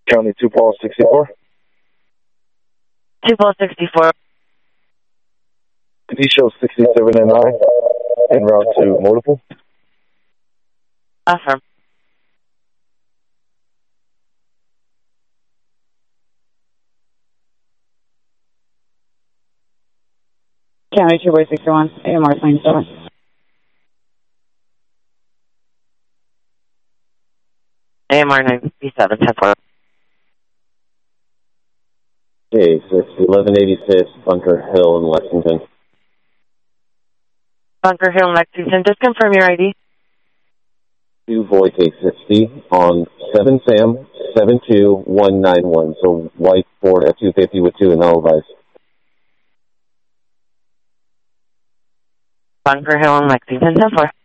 County 2 Paul 64. 2 Paul 64. Did he show 67 and 9 en route to multiple? Affirm. County 2 Boy 61, AMR 27. AMR 97, 10-4. Okay, 1186 Bunker Hill in Lexington. Bunker Hill, Lexington. Just confirm your ID. 2 Voight 860 on 7 Sam 72191. So white Ford F-250 with 2 and no advice. Bunker Hill in Lexington, 10-4.